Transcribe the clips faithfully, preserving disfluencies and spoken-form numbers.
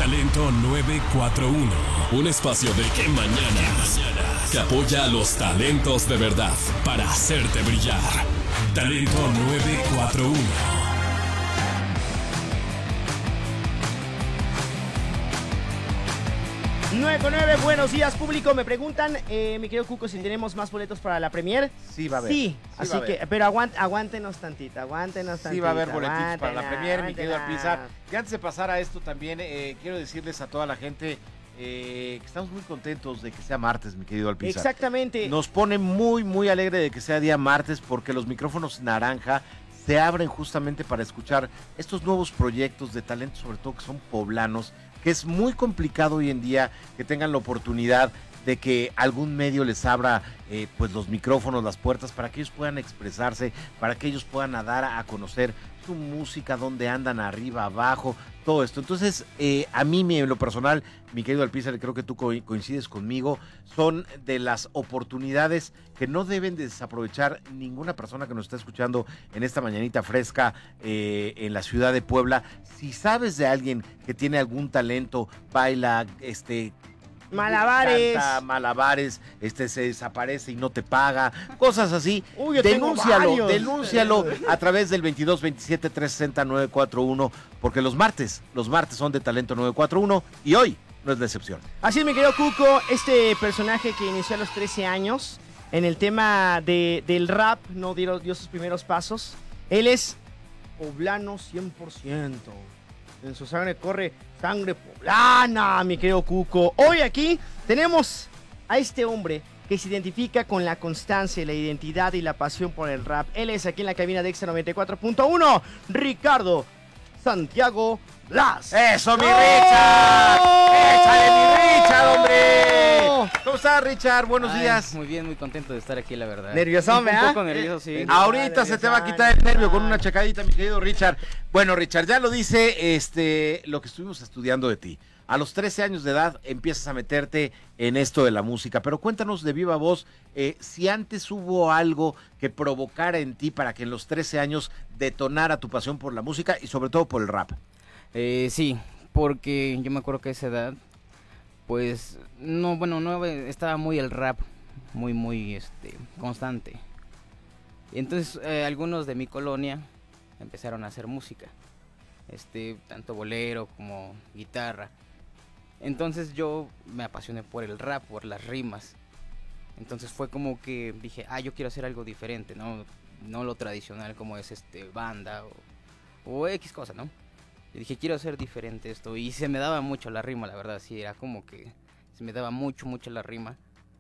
Talento nueve cuatro uno, un espacio de qué mañana que apoya a los talentos de verdad para hacerte brillar. Talento nueve cuatro uno. nueve con nueve, buenos días público. Me preguntan, eh, mi querido Cuco, si tenemos más boletos para la premier. Sí va a haber. Sí, sí así que, pero aguant, aguántenos tantito, aguántenos tantito. Sí va a haber boletitos para la premier, mi querido aguántela. Alpizar. Y antes de pasar a esto también, eh, quiero decirles a toda la gente eh, que estamos muy contentos de que sea martes, mi querido Alpizar. Exactamente. Nos pone muy, muy alegre de que sea día martes porque los micrófonos naranja se abren justamente para escuchar estos nuevos proyectos de talento, sobre todo que son poblanos, que es muy complicado hoy en día que tengan la oportunidad de que algún medio les abra eh, pues los micrófonos, las puertas, para que ellos puedan expresarse, para que ellos puedan dar a conocer su música, dónde andan, arriba, abajo, todo esto. Entonces, eh, a mí, en lo personal, mi querido Alpizar, creo que tú co- coincides conmigo, son de las oportunidades que no deben desaprovechar ninguna persona que nos está escuchando en esta mañanita fresca eh, en la ciudad de Puebla. Si sabes de alguien que tiene algún talento, baila, este... Malabares. Canta malabares, este se desaparece y no te paga, cosas así. Uy, yo tengo denúncialo, varios. denúncialo a través del veintidós veintisiete trescientos sesenta nueve cuatro uno, porque los martes, los martes son de Talento nueve cuatro uno y hoy no es la excepción. Así es, mi querido Cuco, este personaje que inició a los trece años en el tema de, del rap, no dio, dio sus primeros pasos. Él es poblano cien por ciento. En su sangre corre sangre poblana, mi querido Cuco. Hoy aquí tenemos a este hombre que se identifica con la constancia, la identidad y la pasión por el rap. Él es aquí en la cabina de Extra noventa y cuatro punto uno, Ricardo Santiago Blas. ¡Eso, mi ¡Oh! Richard! ¡Échale, mi Richard, hombre! ¿Cómo estás, Richard? Buenos Ay, días. Muy bien, muy contento de estar aquí, la verdad. Nerviosón, Un ¿verdad? poco nervioso, sí. Eh, Ahorita se te va a quitar el nervio con una checadita, mi querido Richard. Bueno, Richard, ya lo dice este, lo que estuvimos estudiando de ti. A los trece años de edad empiezas a meterte en esto de la música, pero cuéntanos de viva voz, eh, si antes hubo algo que provocara en ti para que en los trece años detonara tu pasión por la música y sobre todo por el rap. Eh, sí, porque yo me acuerdo que a esa edad, pues, no, bueno, no, eh, estaba muy el rap, muy, muy, este, constante. Entonces, eh, algunos de mi colonia empezaron a hacer música, este, tanto bolero como guitarra. Entonces yo me apasioné por el rap, por las rimas. Entonces fue como que dije, ah, yo quiero hacer algo diferente, no, no lo tradicional como es este banda o, o X cosa, ¿no? Yo dije, quiero hacer diferente esto, y se me daba mucho la rima, la verdad, sí, era como que se me daba mucho, mucho la rima.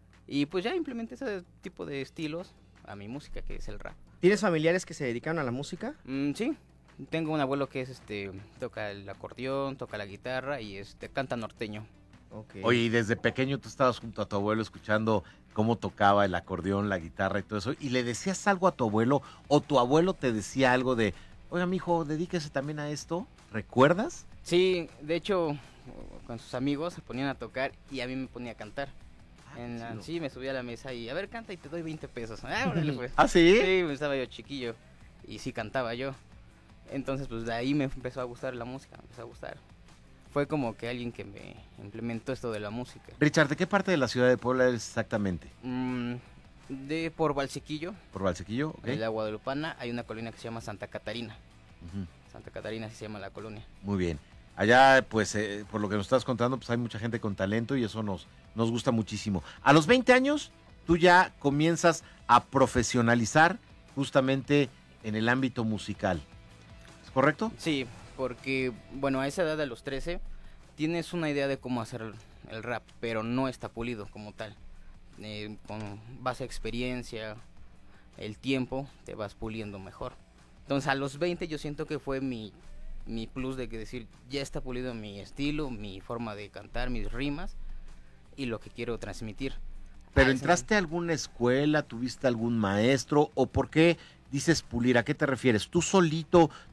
Y pues ya implementé ese tipo de estilos a mi música, que es el rap. ¿Tienes familiares que se dedicaron a la música? Mm, sí, tengo un abuelo que es este, toca el acordeón, toca la guitarra y este, canta norteño. Okay. Oye, y desde pequeño tú estabas junto a tu abuelo escuchando cómo tocaba el acordeón, la guitarra y todo eso, y le decías algo a tu abuelo, o tu abuelo te decía algo de, oiga, mijo, dedíquese también a esto, ¿recuerdas? Sí, de hecho, con sus amigos se ponían a tocar y a mí me ponía a cantar. En la, sí, me subía a la mesa y, a ver, canta y te doy veinte pesos. Ah, órale, pues. ¿Ah, sí? Sí, estaba yo chiquillo y sí cantaba yo. Entonces, pues de ahí me empezó a gustar la música, me empezó a gustar. Fue como que alguien que me implementó esto de la música. Richard, ¿de qué parte de la ciudad de Puebla eres exactamente? Mm, de por Valsequillo, ¿Por Valsequillo? Ok. en la Guadalupana, hay una colonia que se llama Santa Catarina. Ujú. Santa Catarina así se llama la colonia. Muy bien. Allá, pues, eh, por lo que nos estás contando, pues hay mucha gente con talento y eso nos, nos gusta muchísimo. A los veinte años, tú ya comienzas a profesionalizar justamente en el ámbito musical. ¿Es correcto? Sí, porque, bueno, a esa edad de los trece, tienes una idea de cómo hacer el, el rap, pero no está pulido como tal. Eh, con base a experiencia, el tiempo, te vas puliendo mejor. Entonces, a los veinte yo siento que fue mi, mi plus de que decir, ya está pulido mi estilo, mi forma de cantar, mis rimas y lo que quiero transmitir. ¿Pero Ah, ese- entraste a alguna escuela, tuviste algún maestro o por qué dices pulir? ¿A qué te refieres? ¿Tú solito